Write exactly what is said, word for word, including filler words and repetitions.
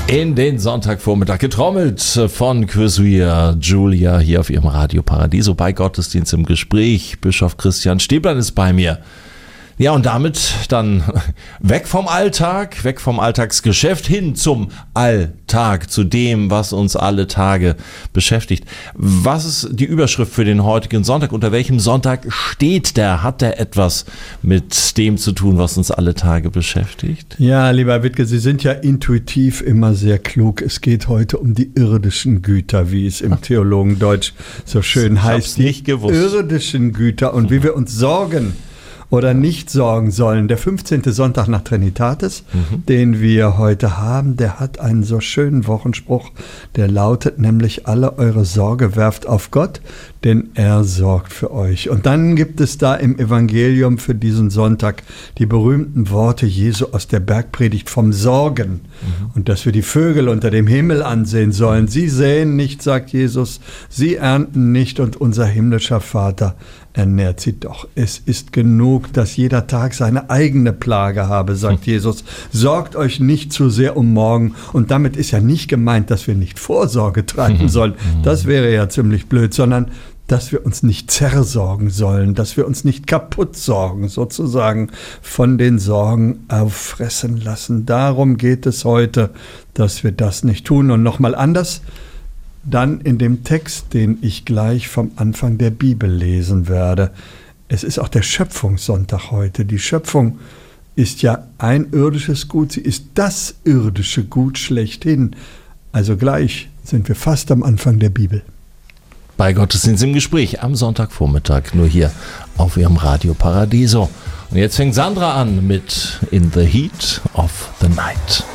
In den Sonntagvormittag getrommelt von Quizweer Julia hier auf ihrem Radio Paradiso bei Gottesdienst im Gespräch. Bischof Christian Stäblein ist bei mir. Ja, und damit dann weg vom Alltag, weg vom Alltagsgeschäft hin zum Alltag, zu dem, was uns alle Tage beschäftigt. Was ist die Überschrift für den heutigen Sonntag? Unter welchem Sonntag steht der? Hat der etwas mit dem zu tun, was uns alle Tage beschäftigt? Ja, lieber Wittke, Sie sind ja intuitiv immer sehr klug. Es geht heute um die irdischen Güter, wie es im Theologendeutsch so schön ich heißt. Die nicht gewusst. Irdischen Güter und wie wir uns sorgen oder nicht sorgen sollen. Der fünfzehnte Sonntag nach Trinitatis, mhm. den wir heute haben, der hat einen so schönen Wochenspruch, der lautet nämlich: Alle eure Sorge werft auf Gott, denn er sorgt für euch. Und dann gibt es da im Evangelium für diesen Sonntag die berühmten Worte Jesu aus der Bergpredigt vom Sorgen. Mhm. Und dass wir die Vögel unter dem Himmel ansehen sollen. Sie säen nicht, sagt Jesus, sie ernten nicht und unser himmlischer Vater ernährt sie doch. Es ist genug, dass jeder Tag seine eigene Plage habe, sagt hm. Jesus. Sorgt euch nicht zu sehr um morgen. Und damit ist ja nicht gemeint, dass wir nicht Vorsorge treiben sollen. Das wäre ja ziemlich blöd, sondern dass wir uns nicht zersorgen sollen, dass wir uns nicht kaputt sorgen, sozusagen von den Sorgen auffressen lassen. Darum geht es heute, dass wir das nicht tun. Und nochmal anders, dann in dem Text, den ich gleich vom Anfang der Bibel lesen werde. Es ist auch der Schöpfungssonntag heute. Die Schöpfung ist ja ein irdisches Gut. Sie ist das irdische Gut schlechthin. Also gleich sind wir fast am Anfang der Bibel. Bei Gottesdienst im Gespräch am Sonntagvormittag, nur hier auf ihrem Radio Paradiso. Und jetzt fängt Sandra an mit In the Heat of the Night.